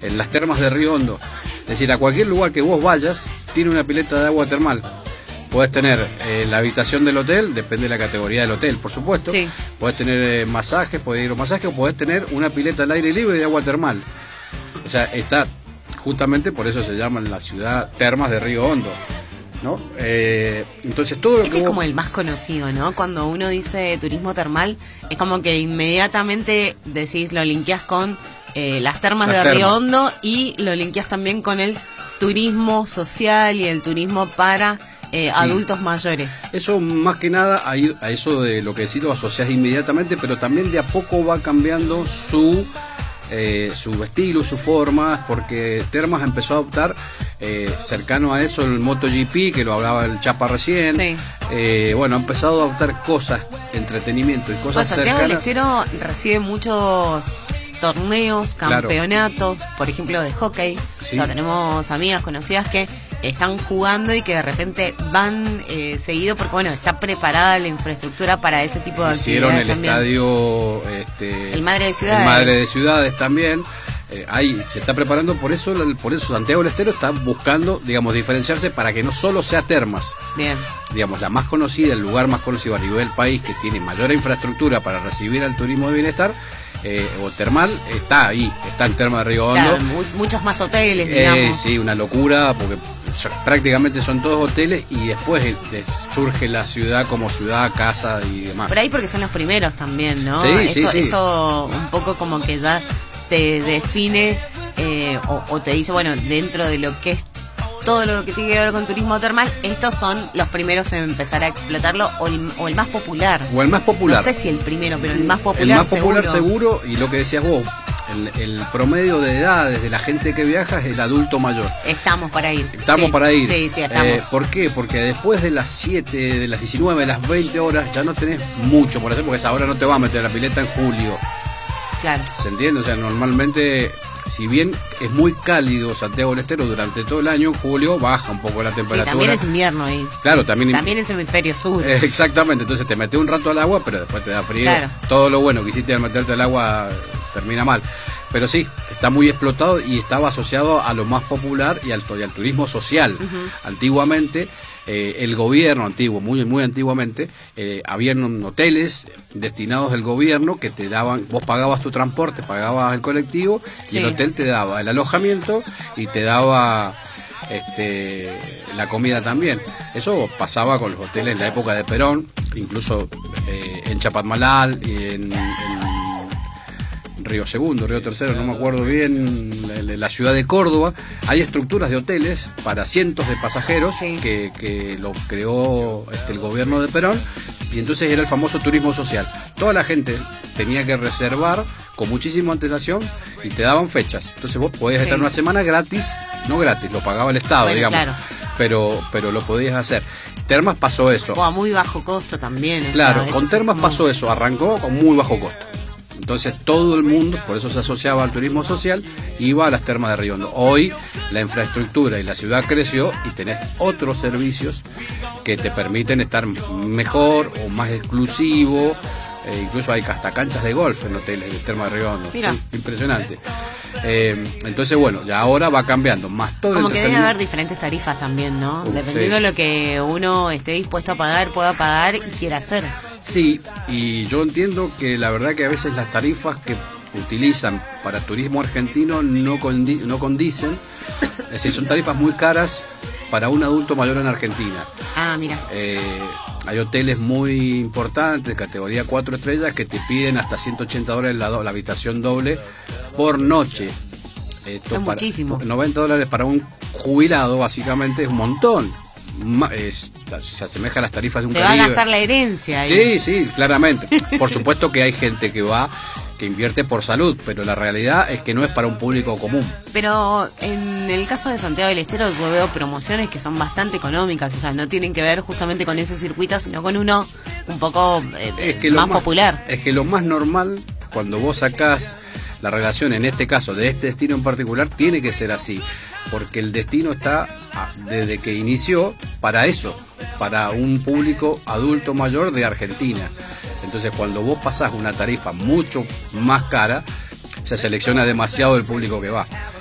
en las termas de Río Hondo. Es decir, a cualquier lugar que vos vayas, tiene una pileta de agua termal. Podés tener la habitación del hotel, depende de la categoría del hotel, por supuesto. Sí. Podés tener masajes, podés ir a un masaje, o podés tener una pileta al aire libre de agua termal. O sea, está, justamente por eso se llama en la ciudad Termas de Río Hondo, ¿no? Entonces todo lo Ese que es vos... como el más conocido, ¿no? Cuando uno dice turismo termal, es como que inmediatamente decís, lo linkeás con las termas de Río Hondo, y lo linkeás también con el turismo social y el turismo para adultos mayores. Eso más que nada, a eso de lo que decís lo asociás inmediatamente, pero también de a poco va cambiando su estilo, su forma, porque Termas empezó a adoptar cercano a eso el MotoGP, que lo hablaba el Chapa recién. Sí. Bueno, ha empezado a adoptar cosas, entretenimiento y cosas Santiago del cercanas. Estero recibe muchos torneos, campeonatos, por ejemplo de hockey. Sí. Ya tenemos amigas conocidas que están jugando y que de repente van seguido, porque bueno, está preparada la infraestructura para ese tipo de Hicieron actividades el también. estadio El Madre de Ciudades. El Madre de Ciudades también. Ahí se está preparando, por eso Santiago del Estero está buscando, digamos, diferenciarse para que no solo sea Termas. Bien. Digamos, la más conocida, el lugar más conocido a nivel país, que tiene mayor infraestructura para recibir al turismo de bienestar, o termal, está ahí, está en Termas de Río Hondo. Claro, muchos más hoteles, digamos. Sí, una locura, porque prácticamente son todos hoteles, y después surge la ciudad como ciudad, casa y demás. Por ahí porque son los primeros también, ¿no? Sí, Eso un poco como que ya te define o te dice, bueno, dentro de lo que es todo lo que tiene que ver con turismo termal, estos son los primeros en empezar a explotarlo, o el más popular. O el más popular. No sé si el primero, pero el más popular. El más popular seguro, y lo que decías vos, el promedio de edades de la gente que viaja es el adulto mayor. Estamos para ir. Estamos para ir. Sí, estamos. ¿Por qué? Porque después de las 7, de las 19, de las 20 horas, ya no tenés mucho por hacer, porque esa hora no te va a meter la pileta en julio. Claro. ¿Se entiende? O sea, normalmente, si bien es muy cálido Santiago del Estero durante todo el año, en julio baja un poco la temperatura. Sí, también es invierno ahí. Claro, también es hemisferio sur. Exactamente, entonces te metes un rato al agua, pero después te da frío. Claro. Todo lo bueno que hiciste al meterte al agua termina mal. Pero sí, está muy explotado y estaba asociado a lo más popular y al turismo social. Uh-huh. Antiguamente, el gobierno antiguo, muy antiguamente, habían hoteles destinados del gobierno que te daban, vos pagabas tu transporte, pagabas el colectivo, y el hotel te daba el alojamiento y te daba la comida también. Eso pasaba con los hoteles en la época de Perón, incluso en Chapatmalal y en Río Segundo, Río Tercero, no me acuerdo bien, la ciudad de Córdoba, hay estructuras de hoteles para cientos de pasajeros que lo creó el gobierno de Perón, y entonces era el famoso turismo social. Toda la gente tenía que reservar con muchísima antelación y te daban fechas. Entonces vos podías estar una semana gratis, no gratis, lo pagaba el Estado, digamos. Claro. Pero lo podías hacer. Termas pasó eso. O a muy bajo costo también. Claro, con Termas pasó eso, arrancó con muy bajo costo. Entonces todo el mundo, por eso se asociaba al turismo social, iba a las Termas de Río Hondo. Hoy la infraestructura y la ciudad creció y tenés otros servicios que te permiten estar mejor o más exclusivo. Incluso hay hasta canchas de golf en hoteles de Termas de Río Hondo. Mira. Impresionante. Entonces bueno, ya ahora va cambiando más todo. Como que debe haber diferentes tarifas también, ¿no? Dependiendo de lo que uno esté dispuesto a pagar, pueda pagar y quiera hacer. Sí, y yo entiendo que la verdad que a veces las tarifas que utilizan para turismo argentino no condicen. Es decir, son tarifas muy caras para un adulto mayor en Argentina. Ah, mira. Hay hoteles muy importantes, de categoría 4 estrellas, que te piden hasta $180 la habitación doble por noche. Esto es muchísimo. $90 para un jubilado, básicamente, es un montón. Se asemeja a las tarifas de un Caribe. Se va a gastar la herencia ahí. Sí, claramente. Por supuesto que hay gente que invierte por salud, pero la realidad es que no es para un público común. Pero en el caso de Santiago del Estero yo veo promociones que son bastante económicas, o sea, no tienen que ver justamente con ese circuito, sino con uno un poco más popular. Es que lo más normal, cuando vos sacás la relación, en este caso, de este destino en particular, tiene que ser así, porque el destino está, desde que inició, para eso, para un público adulto mayor de Argentina. Entonces, cuando vos pasás una tarifa mucho más cara, se selecciona demasiado el público que va.